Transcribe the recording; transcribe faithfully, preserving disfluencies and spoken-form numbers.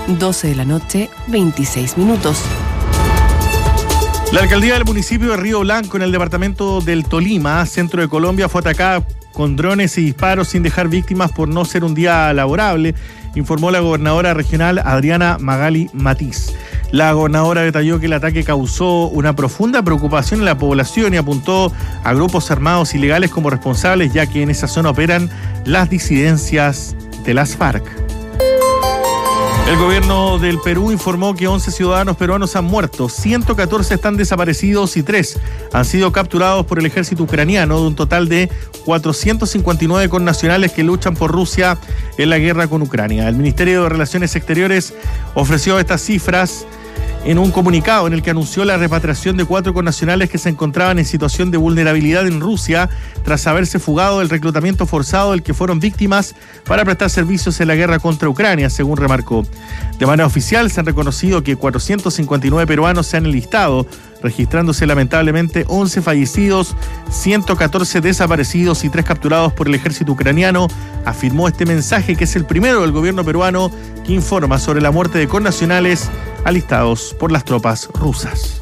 doce de la noche, veintiséis minutos. La alcaldía del municipio de Río Blanco, en el departamento del Tolima, centro de Colombia, fue atacada con drones y disparos sin dejar víctimas por no ser un día laborable, informó la gobernadora regional Adriana Magali Matiz. La gobernadora detalló que el ataque causó una profunda preocupación en la población y apuntó a grupos armados ilegales como responsables, ya que en esa zona operan las disidencias de las FARC. El gobierno del Perú informó que once ciudadanos peruanos han muerto, ciento catorce están desaparecidos y tres han sido capturados por el ejército ucraniano, de un total de cuatrocientos cincuenta y nueve connacionales que luchan por Rusia en la guerra con Ucrania. El Ministerio de Relaciones Exteriores ofreció estas cifras en un comunicado en el que anunció la repatriación de cuatro connacionales que se encontraban en situación de vulnerabilidad en Rusia tras haberse fugado del reclutamiento forzado del que fueron víctimas para prestar servicios en la guerra contra Ucrania, según remarcó. De manera oficial se han reconocido que cuatrocientos cincuenta y nueve peruanos se han enlistado, registrándose lamentablemente once fallecidos, ciento catorce desaparecidos y tres capturados por el ejército ucraniano, afirmó este mensaje, que es el primero del gobierno peruano que informa sobre la muerte de connacionales alistados por las tropas rusas.